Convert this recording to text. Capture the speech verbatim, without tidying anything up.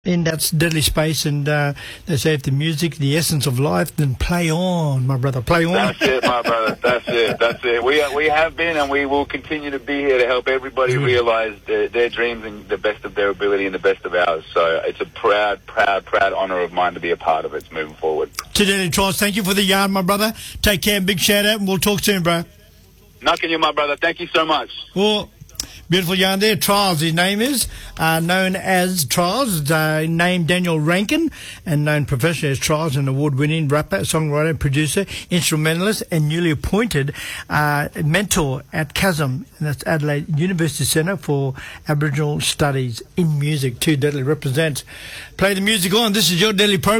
In that deadly space, and uh, they say if the music, the essence of life, then play on, my brother, play on. That's it, my brother. That's it. That's it. We are, we have been, and we will continue to be here to help everybody mm. realize their, their dreams and the best of their ability and the best of ours. So it's a proud, proud, proud honour of mine to be a part of it moving forward. To Deadly Trials, thank you for the yarn, my brother. Take care, big shout out, and we'll talk soon, bro. Knocking you, my brother. Thank you so much. Well, beautiful yarn there. Trials, his name is, uh, known as Trials, uh, named Daniel Rankin, and known professionally as Trials, an award-winning rapper, songwriter, producer, instrumentalist, and newly appointed uh, mentor at Chasm, and that's Adelaide University Centre for Aboriginal Studies in Music. Two Deadly represents. Play the music on. This is your Deadly program.